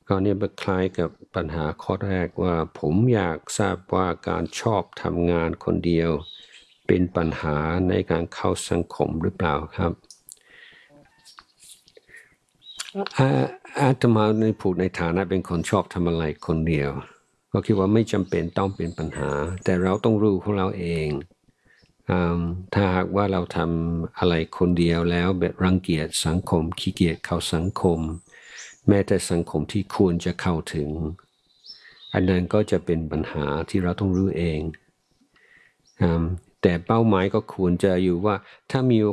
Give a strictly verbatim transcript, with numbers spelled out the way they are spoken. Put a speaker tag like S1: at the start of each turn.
S1: ก็เนี่ยมันคล้ายกับปัญหาข้อแรกว่าผมอยากทราบว่าการชอบทำงานคนเดียวเป็นปัญหาในการเข้าสังคมหรือเปล่าครับอาอาตมาในผูดในฐานะเป็นคนชอบทำอะไรคนเดียวก็คิดว่าไม่จำเป็นต้องเป็นปัญหาแต่เราต้องรู้ของเราเองถ้าหากว่าเราทำอะไรคนเดียวแล้วแบบรังเกียจสังคมขี้เกียจเข้าสังคมแม้แต่สังคมที่ควรจะเข้าถึงอันนั้นก็จะเป็นปัญหาที่เราต้องรู้เองแต่เป้าหมายก็ควรจะอยู่ว่าถ้ามี